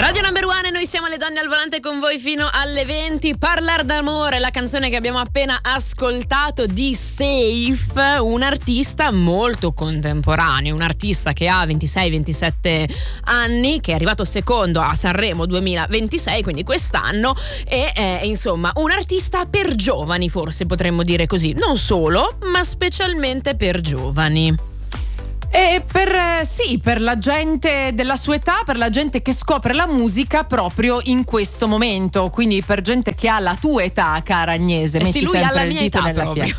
Radio Number One, noi siamo le donne al volante con voi fino alle 20. Parlar d'amore, la canzone che abbiamo appena ascoltato di Safe, un artista molto contemporaneo, un artista che ha 26-27 anni, che è arrivato secondo a Sanremo 2026, quindi quest'anno, e è insomma un artista per giovani, forse potremmo dire così, non solo, ma specialmente per giovani. E per la gente della sua età, per la gente che scopre la musica proprio in questo momento, quindi per gente che ha la tua età, cara Agnese. Sì, lui ha la mia età proprio.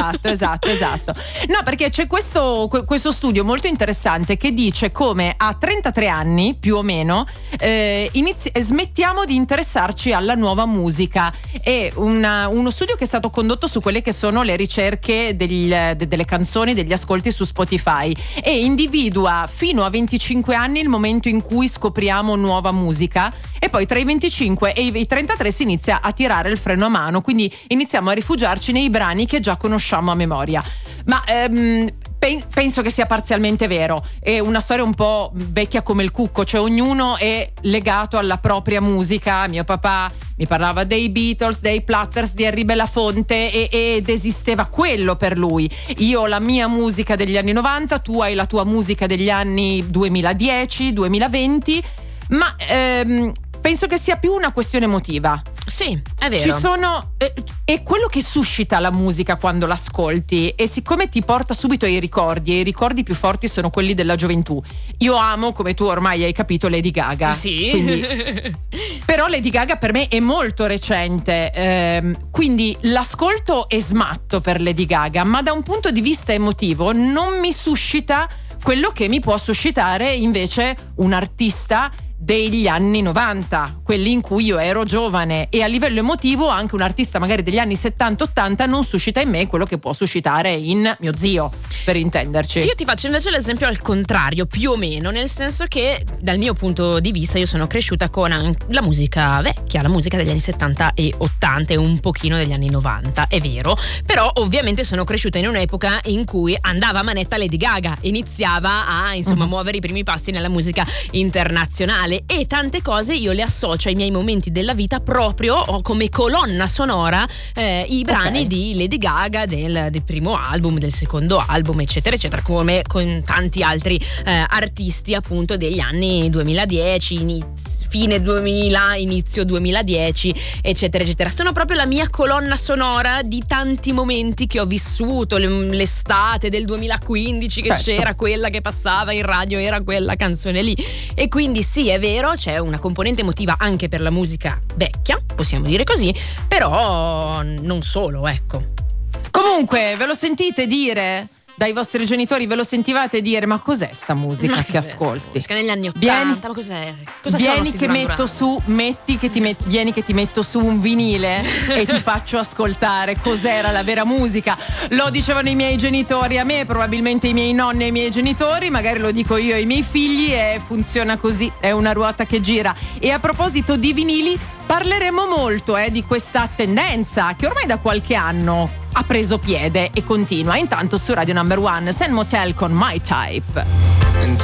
Esatto. No, perché c'è questo studio molto interessante che dice come a 33 anni, più o meno, smettiamo di interessarci alla nuova musica. È uno studio che è stato condotto su quelle che sono le ricerche delle canzoni, degli ascolti su Spotify, e individua fino a 25 anni il momento in cui scopriamo nuova musica, e poi tra i 25 e i 33 si inizia a tirare il freno a mano, quindi iniziamo a rifugiarci nei brani che già conosciamo a memoria. Ma penso che sia parzialmente vero, è una storia un po' vecchia come il cucco, cioè ognuno è legato alla propria musica. Mio papà mi parlava dei Beatles, dei Platters, di Henry Belafonte ed esisteva quello per lui. Io ho la mia musica degli anni 90, tu hai la tua musica degli anni 2010, 2020, ma penso che sia più una questione emotiva. Sì, è vero. È quello che suscita la musica quando l'ascolti, e siccome ti porta subito ai ricordi, e i ricordi più forti sono quelli della gioventù. Io amo, come tu ormai hai capito, Lady Gaga. Sì. Però Lady Gaga per me è molto recente, quindi l'ascolto è smatto per Lady Gaga, ma da un punto di vista emotivo non mi suscita quello che mi può suscitare invece un artista degli anni 90, quelli in cui io ero giovane, e a livello emotivo anche un artista magari degli anni 70-80 non suscita in me quello che può suscitare in mio zio, per intenderci. Io ti faccio invece l'esempio al contrario, più o meno, nel senso che dal mio punto di vista io sono cresciuta con la musica vecchia, la musica degli anni 70 e 80 e un pochino degli anni 90, è vero, però ovviamente sono cresciuta in un'epoca in cui andava a manetta Lady Gaga, iniziava a muovere i primi passi nella musica internazionale, e tante cose io le associo ai miei momenti della vita proprio come colonna sonora, i brani di Lady Gaga, del primo album, del secondo album, eccetera eccetera, come con tanti altri artisti appunto degli anni 2010, fine 2000, inizio 2010, eccetera eccetera. Sono proprio la mia colonna sonora di tanti momenti che ho vissuto, l'estate del 2015 che c'era quella che passava in radio, era quella canzone lì, e quindi sì, è vero, c'è una componente emotiva anche per la musica vecchia, possiamo dire così, però non solo, ecco. Comunque, ve lo sentite dire dai vostri genitori, ve lo sentivate dire: ma cos'è sta musica che ascolti? Negli anni 80, ma cos'è? Cosa vieni che metto su, vieni che ti metto su un vinile e ti faccio ascoltare cos'era la vera musica. Lo dicevano i miei genitori a me, probabilmente i miei nonni e i miei genitori, magari lo dico io ai miei figli, e funziona così, è una ruota che gira. E a proposito di vinili, parleremo molto di questa tendenza che ormai da qualche anno ha preso piede e continua. Intanto su Radio Number One, Sen Motel con My Type.